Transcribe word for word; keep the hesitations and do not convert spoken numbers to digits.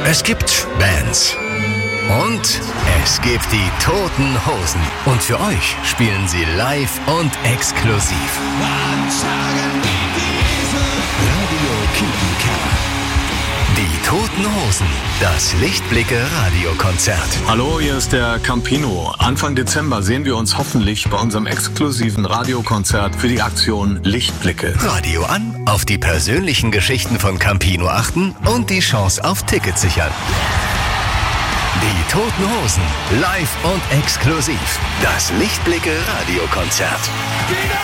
Es gibt Bands. Und es gibt die Toten Hosen. Und für euch spielen sie live und exklusiv. Radio Kiepenkerner. Die Toten Hosen. Das Lichtblicke-Radiokonzert. Hallo, hier ist der Campino. Anfang Dezember sehen wir uns hoffentlich bei unserem exklusiven Radiokonzert für die Aktion Lichtblicke. Radio an, auf die persönlichen Geschichten von Campino achten und die Chance auf Tickets sichern. Die Toten Hosen, live und exklusiv. Das Lichtblicke-Radiokonzert.